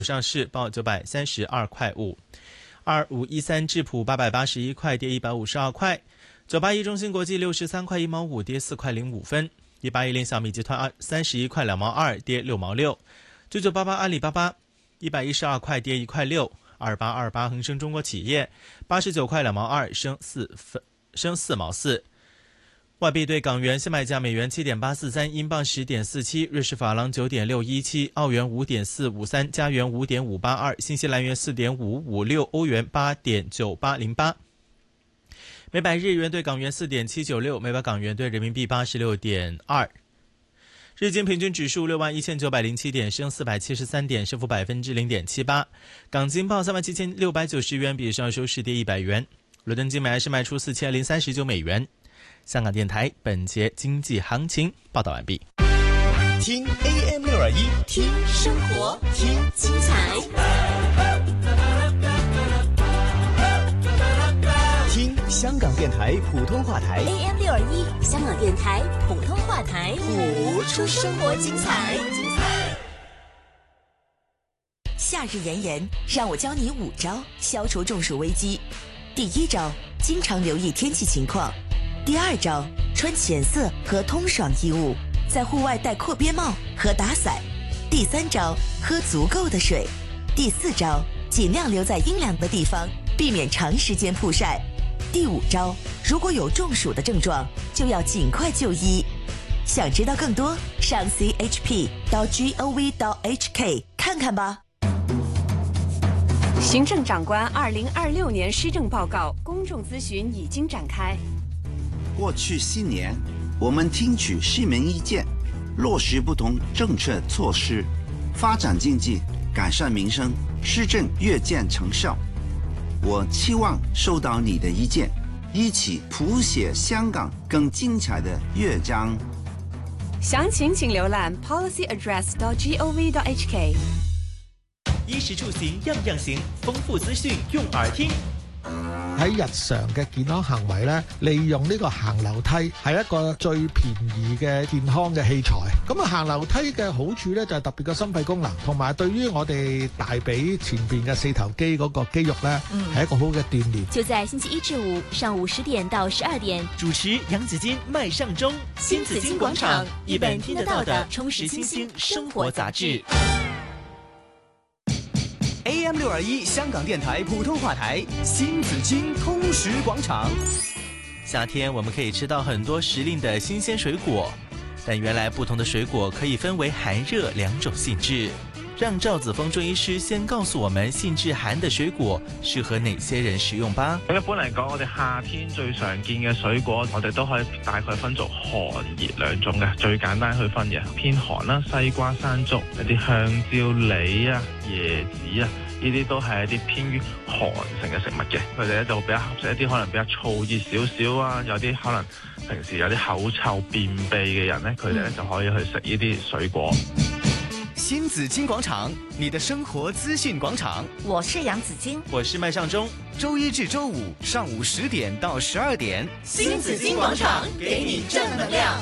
上市报932块5。2513质朴881块，跌152块。981中芯国际63块1毛5，跌4块05分。1810小米集团31块2毛2，跌6毛6。9988阿里巴巴112块，跌1块6。2828恒生中国企业89块2毛2，升4毛4。外币对港元现买价美元7.843，英镑10.47，瑞士法郎9.617，澳元5.453，加元5.582，新西兰元4.556，欧元8.9808。每百日元对港元4.796，每百港元对人民币86.2。日经平均指数61907点，升473点，升幅0.78%。港金报37690元，比上收市跌100元。伦敦金每安士卖出4039美元。香港电台本节经济行情报道完毕。 听 AM621，听生活，听精彩，听香港电台普通话台 AM621，香港电台普通话台， 谱出生活精彩。 夏日炎炎，让我教你5招消除中暑危机。第1招，经常留意天气情况。第2招，穿浅色和通爽衣物，在户外戴阔边帽和打伞。第3招，喝足够的水。第4招，尽量留在阴凉的地方，避免长时间曝晒。第5招，如果有中暑的症状，就要尽快就医。想知道更多，上 chp.gov.hk 看看吧。 行政长官2026年施政报告公众咨询已经展开。 过去4年，我们听取市民意见，落实不同政策措施，发展经济，改善民生，施政越见成效。我期望收到你的意见，一起谱写香港更精彩的乐章。 详情请瀏覽 policyaddress.gov.hk。 衣食住行樣樣行，豐富資訊用耳聽。 喺日常嘅健康行為咧，利用呢個行樓梯係一個最便宜嘅健康嘅器材。咁啊，行樓梯嘅好處咧就係特別嘅心肺功能，同埋對於我哋大髀前邊嘅四頭肌嗰個肌肉咧，係一個好嘅鍛鍊。 就在星期1至5上午10點到12點， 主持楊子矜、麥尚中，新紫荊廣場，一本聽得到的充實新鮮生活雜誌。AM621香港電台普通話台，新紫荊通識廣場。 夏天我們可以吃到很多時令的新鮮水果，但原來不同的水果可以分為寒熱2種性質。讓趙子峰中醫師先告訴我們性質寒的水果適合哪些人食用吧。 一般嚟講，我哋夏天最常見嘅水果，我哋都可以大概分做寒熱2種嘅，最簡單去分嘅。偏寒啦，西瓜、山竹、一啲香蕉、梨啊、椰子啊，呢啲都係一啲偏於寒性嘅食物嘅。佢哋咧就比較合適一啲可能比較燥熱少少啊，有啲可能平時有啲口臭、便秘嘅人咧，佢哋咧就可以去食呢啲水果。 新紫荊廣場，你的生活資訊廣場。 我是楊子矜， 我是麥尚中。 周1至周5上午10點到12點， 新紫荊廣場給你正能量。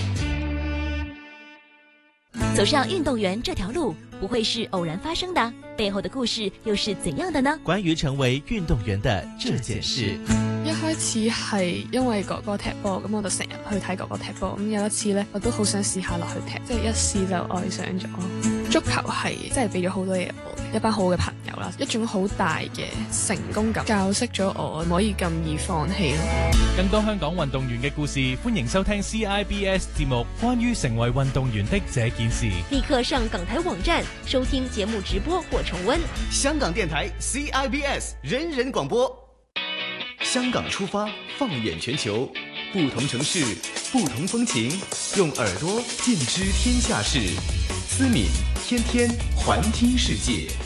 走上運動員這條路不會是偶然發生的，背後的故事又是怎樣的呢？ 關於成為運動員的這件事。 一開始係因為哥哥踢波，咁我就成日去睇哥哥踢波。咁有一次呢，我都好想試下落去踢，即係一試就愛上咗。足球係真係俾咗好多嘢我，一班好嘅朋友啦，一種好大嘅成功感，教識咗我唔可以咁易放棄咯。 更多香港運動員嘅故事，歡迎收聽 CIBS 節目《關於成為運動員的這件事》。 立刻上港台網站收聽節目直播或重溫。 香港電台 CIBS 人人廣播。香港出發，放眼全球，不同城市，不同風情，用耳朵見知天下事。思敏天天環聽世界。